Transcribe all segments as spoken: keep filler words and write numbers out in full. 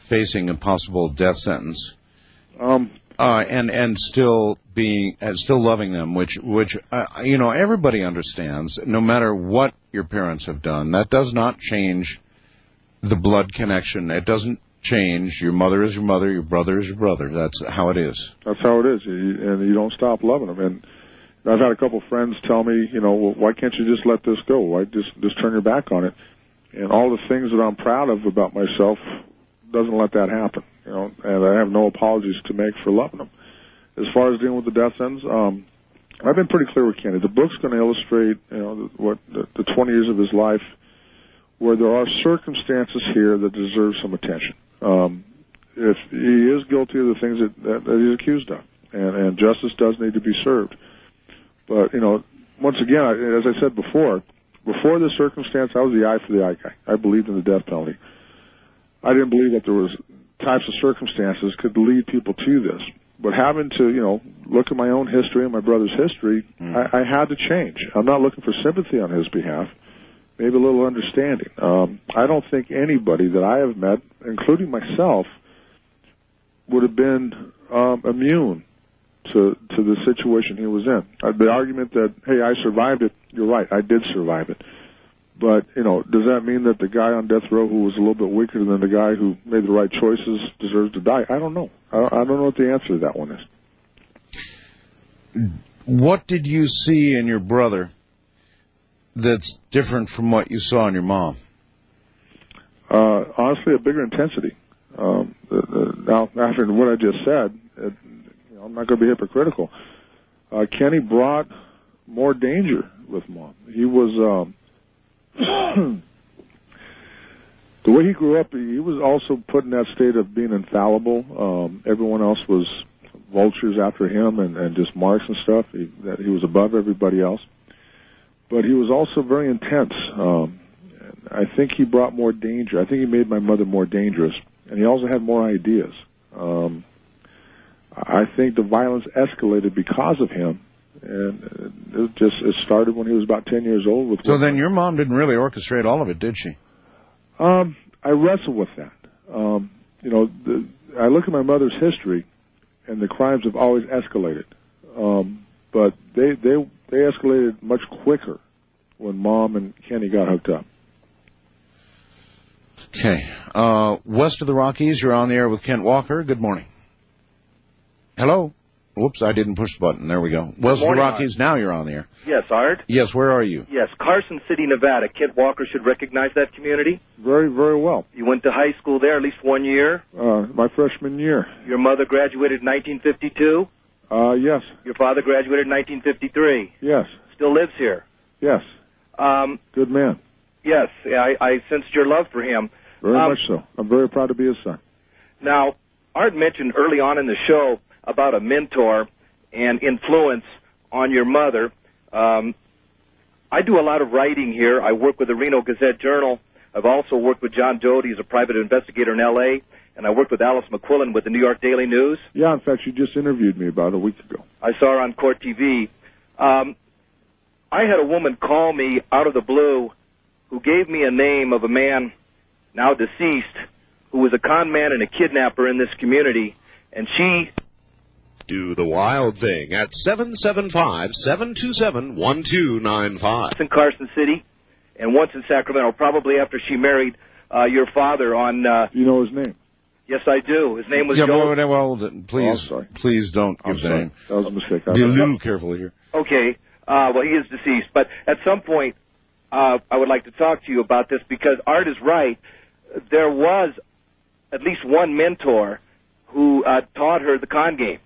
facing a possible death sentence, Um, uh, and and still being uh, still loving them, which which uh, you know everybody understands. No matter what your parents have done, that does not change the blood connection. It doesn't change. Your mother is your mother. Your brother is your brother. That's how it is. That's how it is, you, and you don't stop loving them. And I've had a couple friends tell me, you know, well, why can't you just let this go? Why just just turn your back on it? And all the things that I'm proud of about myself doesn't let that happen, you know. And I have no apologies to make for loving them. As far as dealing with the death sentence, um, I've been pretty clear with Kenny. The book's going to illustrate, you know, what the, the twenty years of his life, where there are circumstances here that deserve some attention. Um, if he is guilty of the things that, that, that he's accused of, and, and justice does need to be served. But, you know, once again, as I said before, before this circumstance, I was the eye for the eye guy. I believed in the death penalty. I didn't believe that there was types of circumstances could lead people to this. But having to, you know, look at my own history and my brother's history, mm. I, I had to change. I'm not looking for sympathy on his behalf, maybe a little understanding. Um, I don't think anybody that I have met, including myself, would have been um, immune to to the situation he was in. Uh, the argument that, hey, I survived it, you're right, I did survive it. But, you know, does that mean that the guy on death row who was a little bit weaker than the guy who made the right choices deserves to die? I don't know. I, I don't know what the answer to that one is. What did you see in your brother that's different from what you saw in your mom? Uh, honestly, a bigger intensity. Um, the, the, now, after what I just said, it, you know, I'm not going to be hypocritical. Uh, Kenny brought more danger with Mom. He was, um, the way he grew up, he was also put in that state of being infallible. Um, everyone else was vultures after him and, and just marks and stuff. He, that he was above everybody else. But he was also very intense. Um, I think he brought more danger. I think he made my mother more dangerous. And he also had more ideas. Um, I think the violence escalated because of him. And it just it started when he was about ten years old. With so then your mom didn't really orchestrate all of it, did she? Um, I wrestle with that. Um, you know, the, I look at my mother's history, and the crimes have always escalated. Um, but they, they, they escalated much quicker when Mom and Kenny got hooked up. Okay. Uh, west of the Rockies, you're on the air with Kent Walker. Good morning. Hello? Whoops, I didn't push the button. There we go. West of the Rockies, Art. Now you're on the air. Yes, Art? Yes, where are you? Yes, Carson City, Nevada. Kent Walker should recognize that community. Very, very well. You went to high school there at least one year? Uh, my freshman year. Your mother graduated in nineteen fifty-two? Uh, yes. Your father graduated in nineteen fifty-three? Yes. Still lives here? Yes. Um, Good man. Yes, I, I sensed your love for him. Very um, much so. I'm very proud to be his son. Now, Art mentioned early on in the show about a mentor and influence on your mother. Um, I do a lot of writing here. I work with the Reno Gazette-Journal. I've also worked with John Doty as a private investigator in L A, and I worked with Alice McQuillan with the New York Daily News. Yeah, in fact, you just interviewed me about a week ago. I saw her on Court T V. Um, I had a woman call me out of the blue who gave me a name of a man now deceased who was a con man and a kidnapper in this community, and she... Do the wild thing at seven seven five, seven two seven, one two nine five. In Carson City, and once in Sacramento, probably after she married uh, your father on... Uh, you know his name? Yes, I do. His name was yeah, Joe... Well, well please, oh, please don't I'm give the sorry. name. That was a mistake. Be a little careful here. Okay. Uh, well, he is deceased. But at some point, uh, I would like to talk to you about this because Art is right. There was at least one mentor who uh, taught her the con game.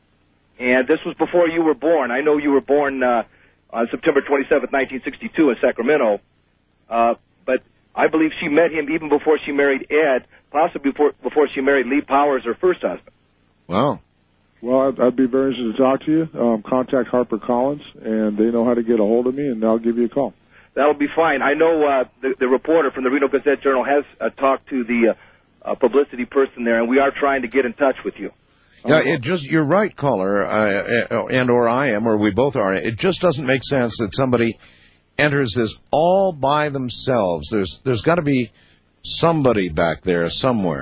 And this was before you were born. I know you were born uh, on September twenty-seventh, nineteen sixty-two in Sacramento. Uh, but I believe she met him even before she married Ed, possibly before, before she married Lee Powers, her first husband. Wow. Well, I'd, I'd be very interested to talk to you. Um, contact HarperCollins, and they know how to get a hold of me, and I'll give you a call. That'll be fine. I know uh, the, the reporter from the Reno Gazette-Journal has uh, talked to the uh, uh, publicity person there, and we are trying to get in touch with you. Yeah, it just, you're right, caller, uh, and or I am, or we both are. It just doesn't make sense that somebody enters this all by themselves. There's there's got to be somebody back there somewhere.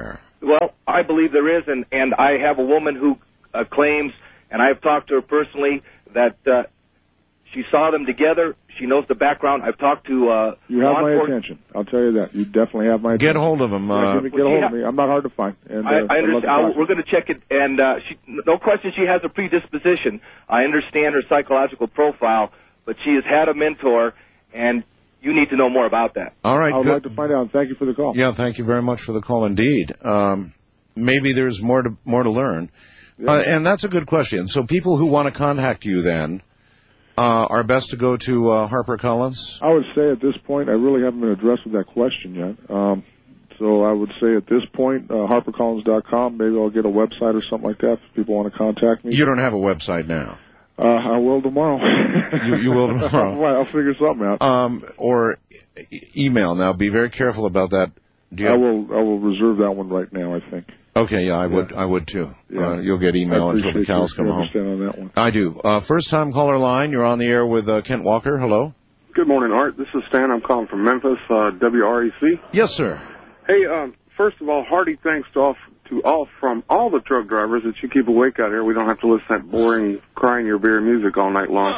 Well, I believe there is, and, and I have a woman who uh, claims, and I've talked to her personally, that uh, she saw them together. She knows the background. I've talked to uh, You have law my enforcement. attention. I'll tell you that. You definitely have my attention. Get hold of him. Yeah, Uh, give me, get a hold of me. I'm not hard to find. And, uh, I, I I'd love to understand. talk I'll, to we're you. going to check it, and uh, she, no question she has a predisposition. I understand her psychological profile, but she has had a mentor, and you need to know more about that. all right, I would good. like to find out. Thank you for the call. Yeah, thank you very much for the call indeed. Um, maybe there's more to more to learn. Yeah. Uh, and that's a good question. So people who want to contact you then uh, are best to go to uh, HarperCollins? I would say at this point, I really haven't been addressed with that question yet. Um, so I would say at this point, uh, harper collins dot com, maybe I'll get a website or something like that if people want to contact me. You don't have a website now. Uh, I will tomorrow. You, you will tomorrow. Well, I'll figure something out. Um, or e- email. Now, be very careful about that. Do you I have- will I will reserve that one right now, I think. Okay, yeah, I would Yeah. I would too. Yeah. Uh, you'll get I email until the appreciate cows you, come you home. understand on that one. I do. Uh, first time caller line, you're on the air with uh, Kent Walker. Hello. Good morning, Art. This is Stan. I'm calling from Memphis, uh, W R E C. Yes, sir. Hey, um, first of all, hearty thanks to all, to all from all the truck drivers that you keep awake out here. We don't have to listen to that boring, crying your beer music all night long.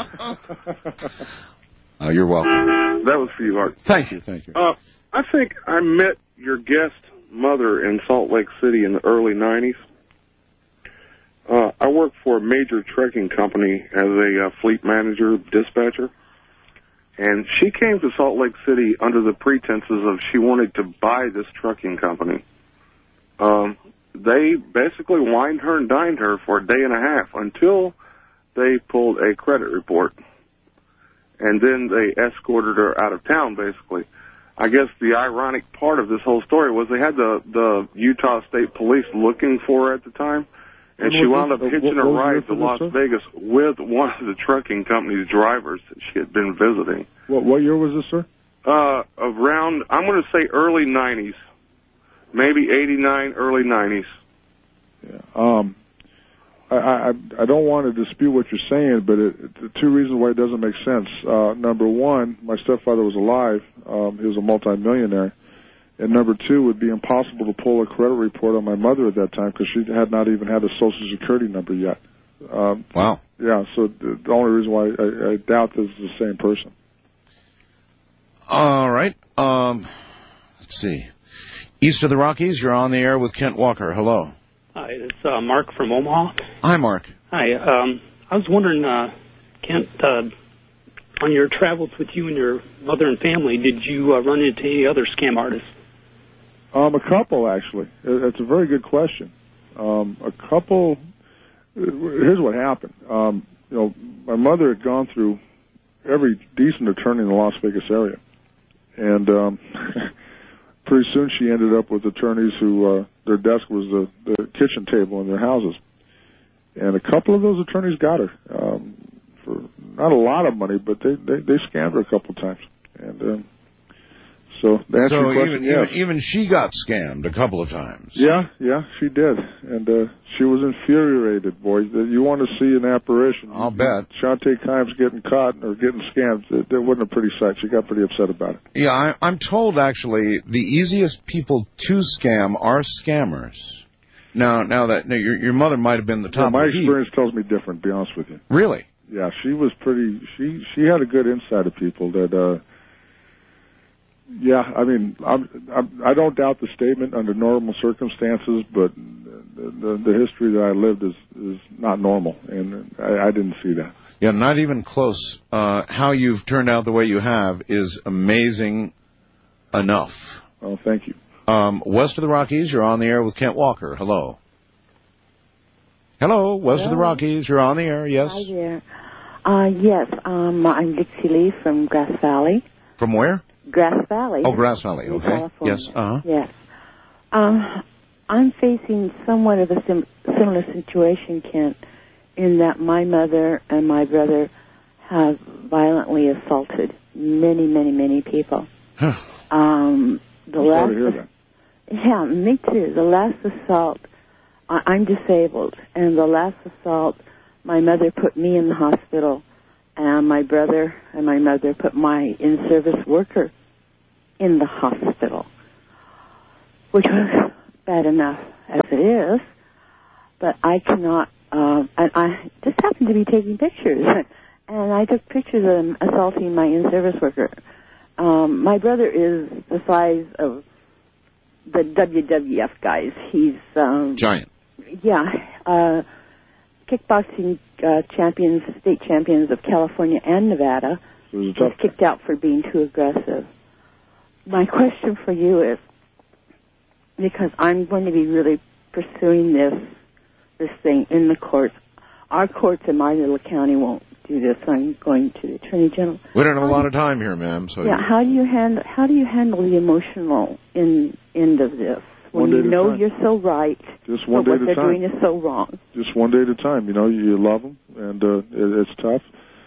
Uh, you're welcome. That was for you, Art. Thank you, thank you. Uh, I think I met your guest mother in Salt Lake City in the early nineties. Uh, I worked for a major trucking company as a uh, fleet manager, dispatcher. And she came to Salt Lake City under the pretenses of she wanted to buy this trucking company. Um, they basically wined her and dined her for a day and a half until they pulled a credit report. And then they escorted her out of town, basically. I guess the ironic part of this whole story was they had the, the Utah State Police looking for her at the time. And she wound up hitching a ride to Las Vegas with one of the trucking company's drivers that she had been visiting. What what year was this, sir? Uh, around, I'm going to say early nineties. Maybe eighty-nine, early nineties. Yeah. Um, I, I I don't want to dispute what you're saying, but it, the two reasons why it doesn't make sense. Uh, number one, my stepfather was alive. Um, he was a multimillionaire. And number two, it would be impossible to pull a credit report on my mother at that time because she had not even had a Social Security number yet. Um, Wow. Yeah, so the, the only reason why I, I doubt this is the same person. All right. Um, let's see. East of the Rockies, you're on the air with Kent Walker. Hello. Hi, it's uh, Mark from Omaha. Hi, Mark. Hi, um, I was wondering, uh, Kent, uh, on your travels with you and your mother and family, did you uh, run into any other scam artists? Um, a couple, actually. It's a very good question. Um, a couple. Here's what happened. Um, you know, my mother had gone through every decent attorney in the Las Vegas area, and um, pretty soon she ended up with attorneys who uh, their desk was the, the kitchen table in their houses, and a couple of those attorneys got her um, for not a lot of money, but they they, they scammed her a couple of times, and. Um, So, to answer So your question, even, yes. even even she got scammed a couple of times. Yeah, yeah, she did, and uh, she was infuriated, boys. You want to see an apparition? I'll bet. Shantae Kimes getting caught or getting scammed. It, it wasn't a pretty sight. She got pretty upset about it. Yeah, I, I'm told actually the easiest people to scam are scammers. Now, now that now your your mother might have been the Yeah, top. my of the heap. experience tells me different. To be honest with you. Really? Yeah, she was pretty. She she had a good insight of people that. Uh, Yeah, I mean, I'm, I'm, I don't doubt the statement under normal circumstances, but the, the, the history that I lived is, is not normal, and I, I didn't see that. Yeah, not even close. Uh, how you've turned out the way you have is amazing enough. Oh, thank you. Um, west of the Rockies, you're on the air with Kent Walker. Hello. Hello, west Hello. of the Rockies, you're on the air, yes. Hi there. Uh, yes, um, I'm Dixie Lee from Grass Valley. From where? Grass Valley. Oh, Grass Valley, in okay. California. Yes, uh-huh. Yes. Um, I'm facing somewhat of a sim- similar situation, Kent, in that my mother and my brother have violently assaulted many, many, many people. um, the I'm last sorry to hear that. Yeah, me too. The last assault, I- I'm disabled, and the last assault, my mother put me in the hospital, and my brother and my mother put my in-service worker in the hospital, which was bad enough. as it is, but I cannot, um, and I just happened to be taking pictures, and I took pictures of him assaulting my in-service worker. Um, my brother is the size of the W W F guys. He's um, giant. Yeah, uh, kickboxing uh, champions, state champions of California and Nevada. Was was kicked out for being too aggressive. My question for you is, because I'm going to be really pursuing this this thing in the courts. Our courts in my little county won't do this. I'm going to the Attorney General. We don't have a lot of time here, ma'am. So yeah, how do you handle how do you handle the emotional in, end of this when you know you're so right, just one but day what at a they're time. doing is so wrong? Just one day at a time. You know, you love them, and uh, it, it's tough.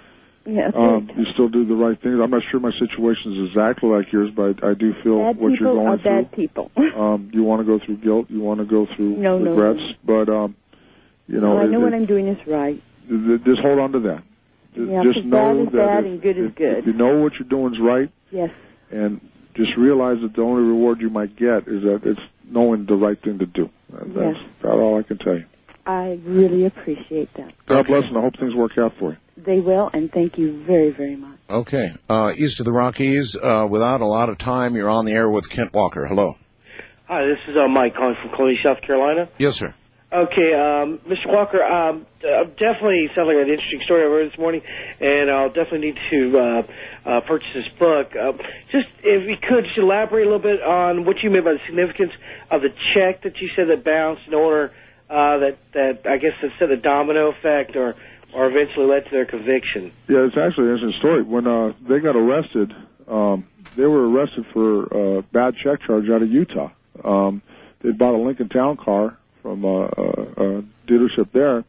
Yeah, um, you still do the right things. I'm not sure my situation is exactly like yours, but I do feel bad what you're going are through. Bad people. um, you want to go through guilt. You want to go through no, regrets. No, no. But, um, you know... Well, I know it, what I'm doing is right. It, just hold on to that. Yeah, just know bad is that bad if, and good if, is good. If you know what you're doing is right... Yes. And just realize that the only reward you might get is that it's knowing the right thing to do. And yes. That's about all I can tell you. I really appreciate that. God bless, and I hope things work out for you. They will, and thank you very, very much. Okay. Uh, east of the Rockies, uh, without a lot of time, you're on the air with Kent Walker. Hello. Hi, this is uh, Mike calling from Columbia, South Carolina. Yes, sir. Okay, um, Mister Walker, um, uh, definitely sounds like an interesting story I read this morning, and I'll definitely need to uh, uh, purchase this book. Uh, just, if you could, just elaborate a little bit on what you meant by the significance of the check that you said that bounced in order uh, that, that, I guess, that said the domino effect or, or eventually led to their conviction. Yeah, it's actually an interesting story. When uh, they got arrested, um, they were arrested for a uh, bad check charge out of Utah. Um, they'd bought a Lincoln Town car from a, a, a dealership there,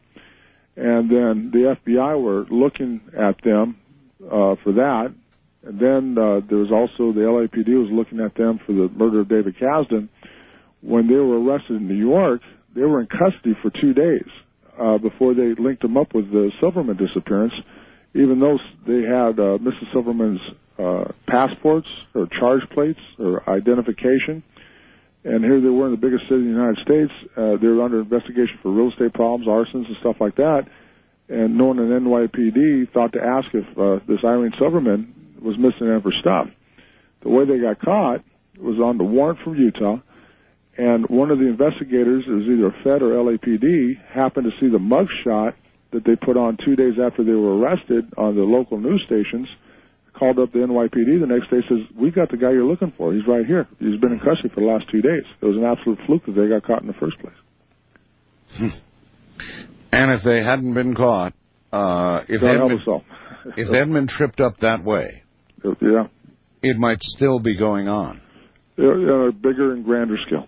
and then the F B I were looking at them uh, for that, and then uh, there was also the L A P D was looking at them for the murder of David Kasdan. When they were arrested in New York, they were in custody for two days uh, before they linked them up with the Silverman disappearance, even though they had uh, Missus Silverman's uh, passports or charge plates or identification. And here they were in the biggest city in the United States. Uh, they were under investigation for real estate problems, arsons, and stuff like that. And no one in N Y P D thought to ask if uh, this Irene Silverman was missing any of her stuff. The way they got caught was on the warrant from Utah. And one of the investigators, it was either a Fed or L A P D, happened to see the mug shot that they put on two days after they were arrested on the local news stations, called up the N Y P D the next day, says, we got the guy you're looking for. He's right here. He's been in custody for the last two days. It was an absolute fluke that they got caught in the first place. And if they hadn't been caught, uh, if, they hadn't been, if they hadn't been tripped up that way, yeah, it might still be going on. Yeah, bigger and grander scale.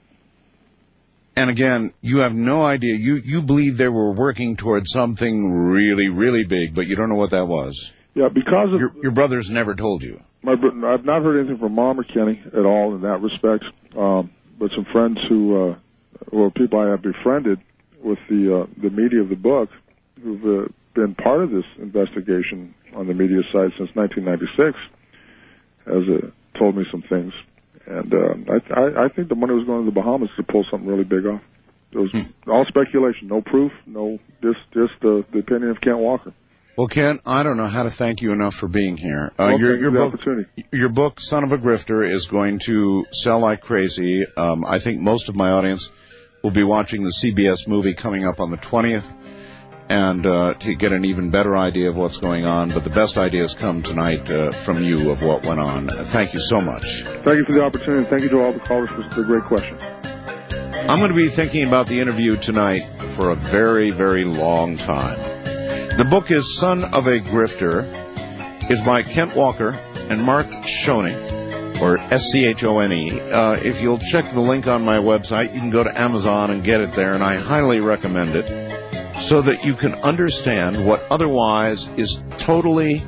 And again, you have no idea. You, you believe they were working towards something really, really big, but you don't know what that was. Yeah, because of... Your, your brother's never told you. My, I've not heard anything from Mom or Kenny at all in that respect, um, but some friends who, uh, well, people I have befriended with the uh, the media of the book who've uh, been part of this investigation on the media side since nineteen ninety-six has uh, told me some things. And uh, I, I, I think the money was going to the Bahamas to pull something really big off. It was hmm. all speculation, no proof, no just just uh, the opinion of Kent Walker. Well, Ken, I don't know how to thank you enough for being here. Uh, well, your your book, opportunity. your book, Son of a Grifter, is going to sell like crazy. Um, I think most of my audience will be watching the C B S movie coming up on the twentieth, and uh, to get an even better idea of what's going on. But the best ideas come tonight uh, from you of what went on. Uh, thank you so much. Thank you for the opportunity. Thank you to all the callers for the great questions. I'm going to be thinking about the interview tonight for a very, very long time. The book is Son of a Grifter. It's by Kent Walker and Mark Schone, or S C H O N E. Uh, if you'll check the link on my website, you can go to Amazon and get it there, and I highly recommend it, so that you can understand what otherwise is totally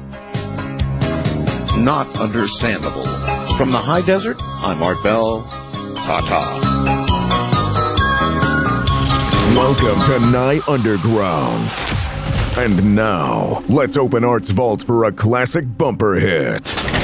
not understandable. From the high desert, I'm Art Bell. Ta-ta. Welcome to Night Underground. And now, let's open Art's vault for a classic bumper hit.